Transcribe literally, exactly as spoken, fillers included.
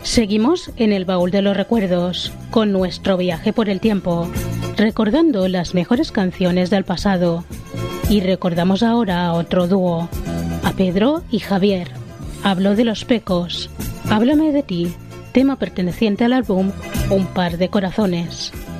Seguimos en el baúl de los recuerdos, con nuestro viaje por el tiempo, recordando las mejores canciones del pasado. Y recordamos ahora a otro dúo, a Pedro y Javier. Hablo de Los Pecos. Háblame de ti, tema perteneciente al álbum Un par de corazones.